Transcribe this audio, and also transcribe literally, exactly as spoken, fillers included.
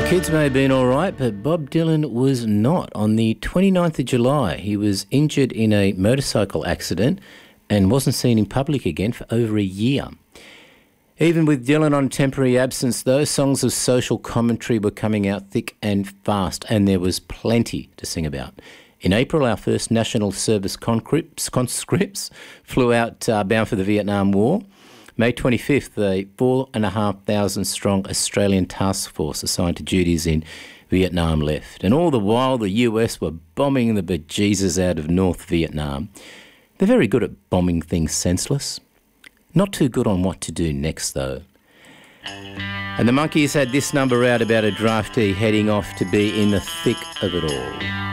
Kids may have been all right, but Bob Dylan was not. On the twenty-ninth of July, he was injured in a motorcycle accident and wasn't seen in public again for over a year. Even with Dylan on temporary absence, though, songs of social commentary were coming out thick and fast, and there was plenty to sing about. In April, our first National Service conscripts, conscripts flew out uh, bound for the Vietnam War. May twenty-fifth, a four and a half thousand strong Australian task force assigned to duties in Vietnam left. And all the while, the U S were bombing the bejesus out of North Vietnam. They're very good at bombing things senseless. Not too good on what to do next, though. And the Monkees had this number out about a draftee heading off to be in the thick of it all.